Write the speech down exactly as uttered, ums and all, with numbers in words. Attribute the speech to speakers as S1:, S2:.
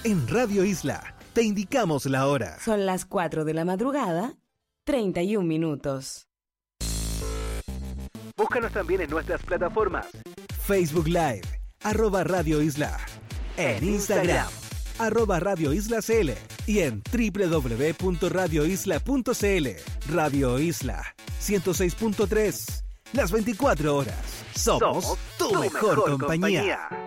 S1: En Radio Isla te indicamos la hora.
S2: Son las cuatro de la madrugada, treinta y un minutos.
S1: Búscanos también en nuestras plataformas. Facebook Live, arroba Radio Isla. En Instagram, arroba Radio Isla C L. Y en doble u doble u doble u punto radio isla punto c l. Radio Isla, ciento seis punto tres. Las veinticuatro horas. Somos, Somos tu, tu mejor, mejor compañía. compañía.